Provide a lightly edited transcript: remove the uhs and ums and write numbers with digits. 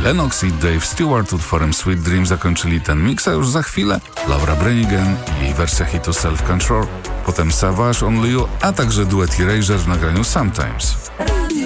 Lennox i Dave Stewart utworem Sweet Dream zakończyli ten miks, a już za chwilę Laura Branigan i jej wersja hitu Self Control, potem Savage, Only You, a także duet Erasure w nagraniu Sometimes.